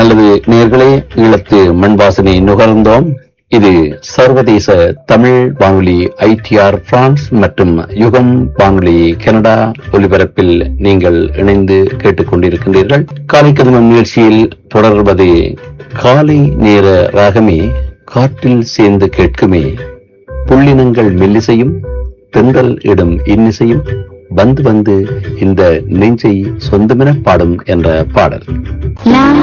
நல்லது நேர்களே, ஈழத்து மண் வாசனை நுகர்ந்தோம். இது சர்வதேச தமிழ் வானொலி ITR பிரான்ஸ் மற்றும் யுகம் வானொலி கனடா ஒலிபரப்பில் நீங்கள் இணைந்து கேட்டுக்கொண்டிருக்கின்றீர்கள். காலை கதிமம் நிகழ்ச்சியில் தொடர்வது காலை நேர ராகமே காற்றில் சேர்ந்து கேட்குமே, புள்ளினங்கள் மெல்லிசையும் தென்றல் இடும் இன்னிசையும் வந்து வந்து இந்த நெஞ்சை சொந்தமென பாடும் என்ற பாடல்.